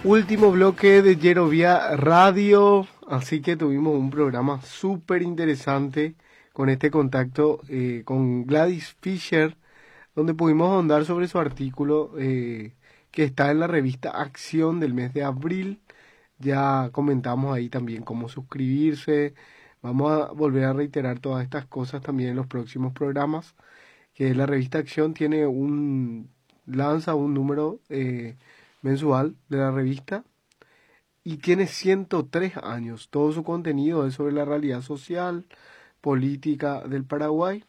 Último bloque de Yerovia Radio, así que tuvimos un programa súper interesante con este contacto con Gladys Fisher, donde pudimos ahondar sobre su artículo que está en la revista Acción del mes de abril. Ya comentamos ahí también cómo suscribirse. Vamos a volver a reiterar todas estas cosas también en los próximos programas, que la revista Acción lanza un número mensual de la revista y tiene 103 años. Todo su contenido es sobre la realidad social, política del Paraguay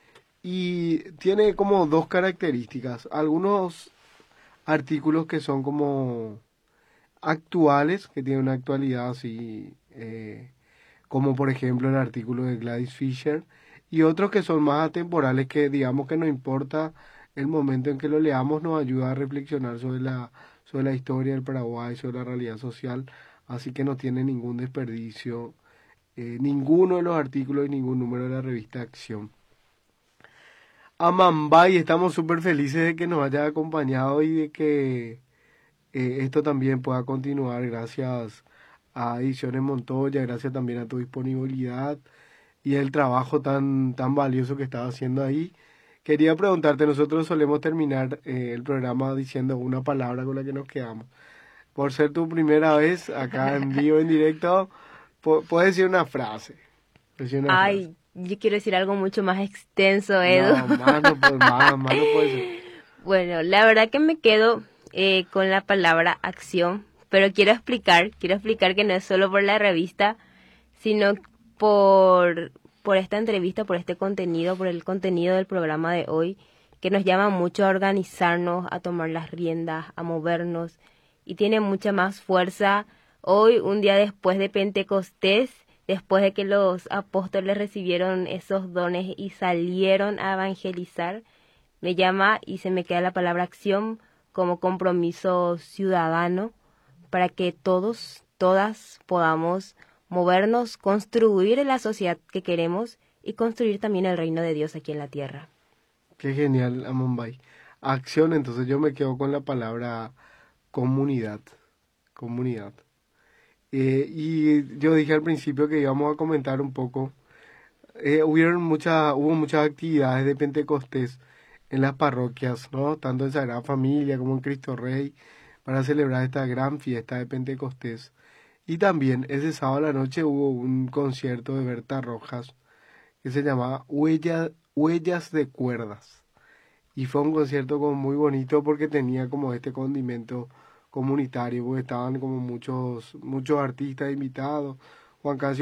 y tiene como dos características. Algunos artículos que son como actuales, que tienen una actualidad así, como por ejemplo el artículo de Gladys Fisher, y otros que son más atemporales, que digamos que no importa el momento en que lo leamos, nos ayuda a reflexionar sobre la historia del Paraguay, sobre la realidad social, así que no tiene ningún desperdicio, ninguno de los artículos y ningún número de la revista Acción. Amambay, estamos súper felices de que nos haya acompañado y de que esto también pueda continuar gracias a Ediciones Montoya, gracias también a tu disponibilidad y el trabajo tan valioso que estás haciendo ahí. Quería preguntarte, nosotros solemos terminar el programa diciendo una palabra con la que nos quedamos. Por ser tu primera vez acá en vivo, en directo, puedes decir una frase. Ay, yo quiero decir algo mucho más extenso, Edu. No, más no puede ser. Bueno, la verdad que me quedo con la palabra acción, pero quiero explicar que no es solo por la revista, sino por esta entrevista, por este contenido, por el contenido del programa de hoy, que nos llama mucho a organizarnos, a tomar las riendas, a movernos, y tiene mucha más fuerza hoy, un día después de Pentecostés, después de que los apóstoles recibieron esos dones y salieron a evangelizar. Me llama y se me queda la palabra acción como compromiso ciudadano para que todos, todas podamos movernos, construir la sociedad que queremos y construir también el reino de Dios aquí en la tierra. Qué genial, Amambay. Acción, entonces yo me quedo con la palabra comunidad. Comunidad. Y yo dije al principio que íbamos a comentar un poco. Hubo muchas actividades de Pentecostés en las parroquias, ¿no? Tanto en Sagrada Familia como en Cristo Rey, para celebrar esta gran fiesta de Pentecostés. Y también ese sábado a la noche hubo un concierto de Berta Rojas que se llamaba Huellas de Cuerdas. Y fue un concierto como muy bonito porque tenía como este condimento comunitario, porque estaban como muchos artistas invitados. Juan Casio